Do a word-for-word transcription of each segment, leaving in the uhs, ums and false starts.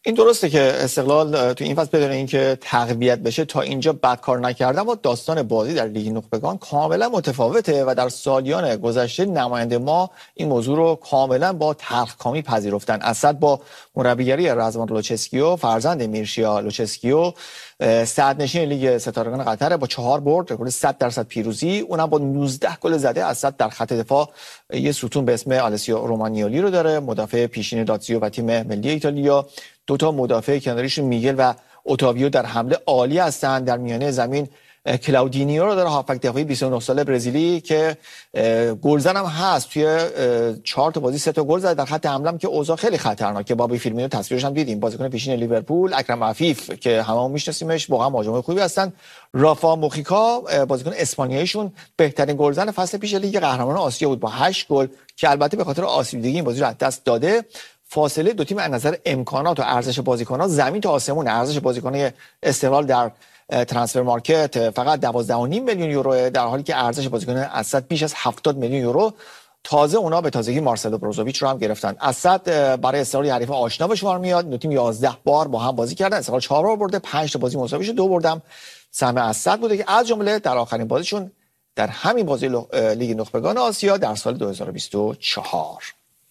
این درسته که استقلال تو این فصل بدون اینکه تقویت بشه تا اینجا بد کار نکرده، اما داستان بازی در لیگ نخبگان کاملا متفاوته و در سالیان گذشته نماینده ما این موضوع رو کاملا با تلخکامی پذیرفتن. اسد با مربیگری رضوان لوچسکیو فرزند میرشیا لوچسکیو صدرنشین لیگ ستارگان قطر با چهار برد رکورد صد درصد پیروزی، اونم با نوزده گل زده. اسد در خط دفاع یه ستون به اسم آلسیو رومانیولی رو داره، مدافع پیشین داتزیو و تیم ملی ایتالیا، دو تا مدافع کناریش میگل و اوتاویو در حمله عالی هستند. در میانه زمین کلاودینیو رو داره، هافبک دفاعی بیست و نه ساله برزیلی که گلزن هم هست، توی چهار تا بازی سه تا گل زده. در خط حمله هم که اوضاع خیلی خطرناکه، بابی فیرمینو تصویرش هم دیدیم، بازیکن پیشین لیورپول. اکرم عفیف که هممون میشناسیمش، واقعا مهاجم خوبی هستن. رافا موخیکا بازیکن اسپانیاییشون بهترین گلزن فصل پیش لیگ قهرمانان آسیا بود با هشت گل که البته به خاطر آسیب دیگه این بازی رو از دست داده. فاصله دو تیم از نظر امکانات و ارزش بازیکن‌ها زمین تا آسمون. ارزش بازیکن‌های استقلال در ترانسفر مارکت فقط دوازده و نیم میلیون یورو، در حالی که ارزش بازیکن اسد بیش از هفتاد میلیون یورو. تازه اونا به تازگی مارسلو بروزوویچ رو هم گرفتن. اسد برای استقلال حریف آشنا به شمار میاد. دو تیم یازده بار با هم بازی کردن، استقلال چهار بار برده، پنج تا بازی مساوی شده، دو بردم سهم اسد بوده که از جمله در آخرین بازیشون در همین بازی لیگ نخبگان آسیا در سال دو هزار و بیست و چهار.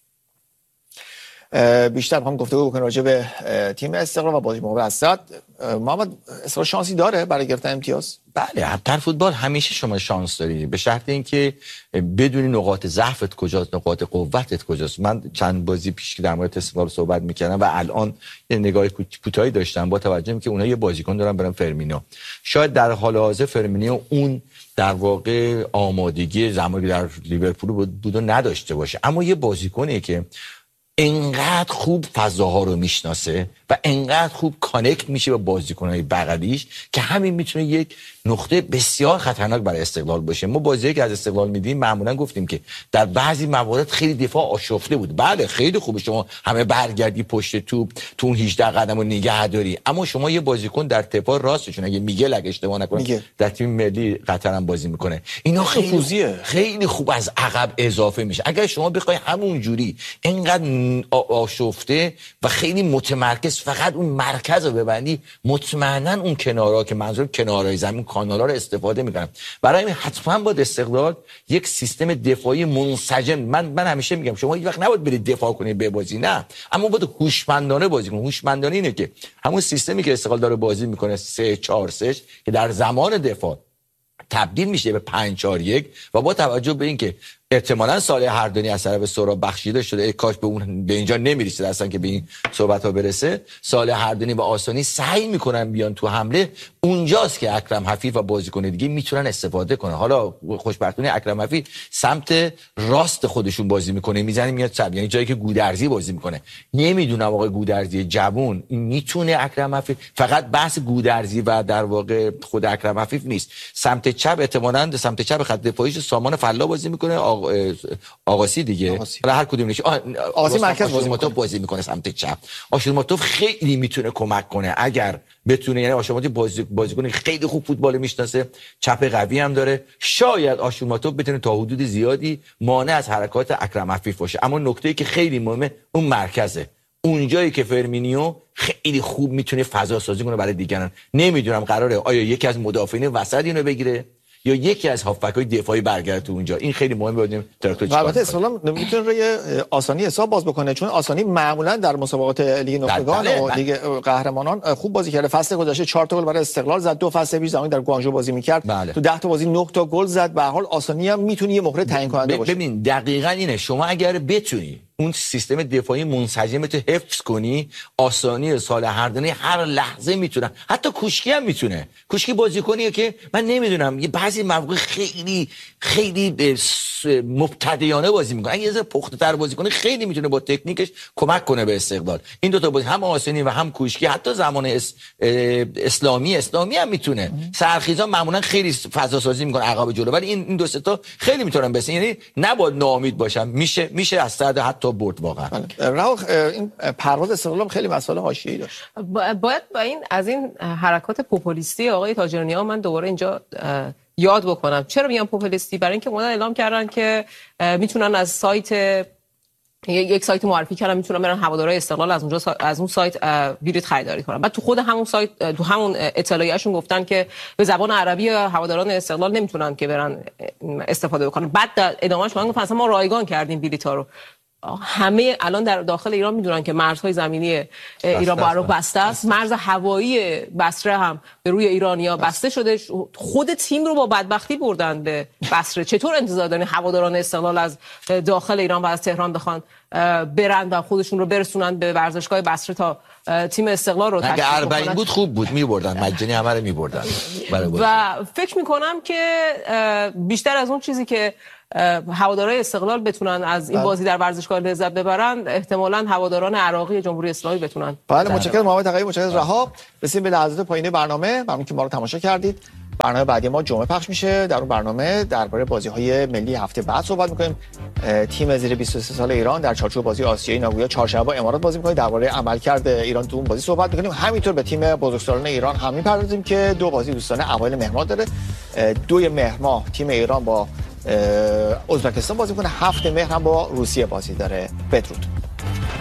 بیشتر می‌خوام گفتگو بکنم راجع به تیم استقلال و بازی مقابل اسد. محمد، استقلال شانسی داره برای گرفتن امتیاز؟ بله، در فوتبال همیشه شما شانس دارید، به شرط اینکه بدونی نقاط ضعفت کجاست، نقاط قوتت کجاست. من چند بازی پیش که در مورد استقلال صحبت می‌کردم و الان یه نگاه کوتاهی داشتم با توجه که اونها یه بازیکن دارن برام فرمینو. شاید در حال حاضر فرمینو اون در واقع آمادگی زمانی در لیورپول بود و نداشته باشه، اما یه بازیکنیه که انقدر خوب فضاها رو میشناسه و انقدر خوب کانکت میشه با بازیکنهای بغلیش که همین میتونه یک نقطه بسیار خطرناک برای استقلال باشه. ما بازیایی که از استقلال میدیم معمولا گفتیم که در بعضی موارد خیلی دفاع آشفته بود. بله خیلی خوبه شما همه برگردی پشت توپ تو اون هجده قدم رو نگه داری، اما شما یه بازیکن در دفاع راستشون اگه میگل اگه اشتباه نکنم در تیم ملی قطر هم بازی میکنه، اینا خیلی خیلی خوب از عقب اضافه میشه. اگر شما بخوای همون جوری اینقدر آشفته و خیلی متمرکز فقط اون مرکز رو ببندی، مطمئنا اون کنارها که منظور کنارهای زمین کانالا رو استفاده میکنن. برای همین حتما با استقلال یک سیستم دفاعی منسجم. من من همیشه میگم شما هیچ وقت نباید برید دفاع کنید به بازی، نه، اما باید هوشمندانه بازی کنید. هوشمندانه اینه که همون سیستمی که استقلال داره بازی میکنه سه چهار سه که در زمان دفاع تبدیل میشه به پنج چهار یک و با توجه به اینکه احتمالاً صالح هردانی از طرف سهراب بخشیده شده، ای کاش به اون به اینجا نمیرسید اصلا که به این صحبت ها برسه، صالح هردانی و آسانی سعی میکنن بیان تو حمله. اونجاست که اکرم حفیظ و بازیکن دیگه میتونن استفاده کنن. حالا خوشبختانه اکرم حفیظ سمت راست خودشون بازی میکنه، میزنه میاد سب، یعنی جایی که گودرزی بازی میکنه. نمیدونم آقای گودرزی جوون میتونه اکرم حفیظ، فقط بحث گودرزی و در واقع خود اکرم حفیظ نیست، سمت چپ احتمالاً سمت چپ خط دفاعیش سامان فلا بازی میکنه، آق... آقاسی دیگه حالا هر کدوم نشه. آقاسی مرکز بازی میکنه. بازی میکنه سمت چپ. آشورماتوف خیلی میتونه کمک کنه اگر بتونه، یعنی آشورماتوف بازی بازیکن خیلی خوب فوتبال میشناسه، چپ قوی هم داره. شاید آشورماتوف بتونه تا حدود زیادی مانع از حرکات اکرم عفیف باشه، اما نکته‌ای که خیلی مهمه اون مرکزه، اونجایی که فرمینیو خیلی خوب میتونه فضا سازی کنه برای دیگران. نمیدونم قراره آیا یکی از مدافعین وسط اینو بگیره یا یکی از هافبک‌های دفاعی برگرده تو اونجا. این خیلی مهمه بدونیم تراکتور چیکار البته اسلام نمیتونه روی آسانی حساب باز بکنه، چون آسانی معمولا در مسابقات لیگ نخبگان و لیگ قهرمانان خوب بازی کرده. فصل گذشته چهار تا گل برای استقلال زد، دو فصل پیش زمانی در گوانژو بازی می‌کرد بله. تو ده تا بازی نه تا گل زد. به هر حال آسانی هم میتونه یه مهره تعیین کننده باشه. ببین دقیقاً اینه، شما اگر بتونی اون سیستم دفاعی منسجمت حفظ کنی، آسانی صالح هردانی هر لحظه میتونن، حتی کوشکی هم میتونه. کوشکی بازیکنیه که من نمیدونم یه بعضی مواقع خیلی خیلی مبتدیانه بازی میکنه، اگه یه ذره پخته‌تر بازی کنه خیلی میتونه با تکنیکش کمک کنه به استقلال. این دو تا بازی هم آسانی و هم کوشکی حتی زمان اس... اسلامی اسلامی هم میتونه. سرخیزان معمولا خیلی فضا سازی میکنه عقب جلو، ولی این این دو سه تا خیلی میتونن بس، یعنی نباید ناامید باشم، میشه میشه از صد حتی برد واقعا. راو این پرواز استقلال خیلی مسئله حاشیه‌ای داشت. باید با این از این حرکات پوپولیستی آقای تاجرنیا من دوباره اینجا یاد بکنم. چرا میگم پوپولیستی؟ برای اینکه اونا اعلام کردن که میتونن از سایت یک سایت معرفی کردم میتونن برن هوادارهای استقلال از اونجا از اون سایت بلیط خریداری کنن. بعد تو خود همون سایت تو همون اطلاعیه‌شون گفتن که به زبان عربی هواداران استقلال نمیتونن که برن استفاده بکنن. بعد در ادامهش من گفتم اصلا ما رایگان کردیم بلیط‌ها رو. همه الان در داخل ایران میدونن که مرزهای زمینی ایران با عراق بسته است، مرز هوایی بصره هم به روی ایرانیا بسته شده. خود تیم رو با بدبختی بردن به بصره. چطور انتظار دارین هواداران استقلال از داخل ایران و از تهران بخوان برن و خودشون رو برسونن به ورزشگاه بصره تا تیم استقلال رو تشکیل کنن؟ اگه اربعین بود خوب بود، میبردن مجانی همه رو میبردن. و فکر میکنم که بیشتر از اون چیزی که هوادارهای استقلال بتونن از این بازی در ورزشگاه لذت ببرن، احتمالاً هواداران عراقی جمهوری اسلامی بتونن. بله متشکرم محمد تقوی، متشکرم رها. رسیدیم به لحظات پایانی برنامه. ممنون که ما رو تماشا کردید. برنامه بعدی ما جمعه پخش میشه. در اون برنامه درباره بازی‌های ملی هفته بعد صحبت می‌کنیم. تیم زیر بیست و سه سال ایران در چارچوب بازی آسیایی ناگویا چهارشنبه با امارات بازی می‌کنه. درباره عملکرد ایران تو اون بازی صحبت می‌کنیم. همینطور به تیم بزرگسالان ایران هم می‌پردازیم که دو بازی دوستانه اوایل مهر ماه داره. دوی مهر ماه تیم ایران با ازبکستان بازی می‌کنه، هفت مهر هم با روسیه بازی داره. بدرود.